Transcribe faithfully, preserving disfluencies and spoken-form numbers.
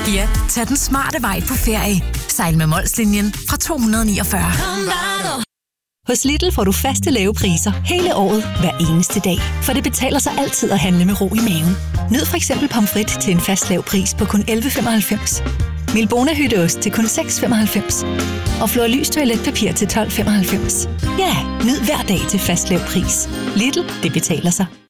Ja, tag den smarte vej på ferie. Sejl med Molslinjen fra to hundrede niogfyrre. Hos Lidl får du faste lave priser hele året, hver eneste dag. For det betaler sig altid at handle med ro i maven. Nyd for eksempel pomfrit til en fast lav pris på kun elleve femoghalvfems. Milbona hytteost til kun seks femoghalvfems. Og Flor Lys toiletpapir til tolv femoghalvfems. Ja, nyd hver dag til fast lav pris. Lidl, det betaler sig.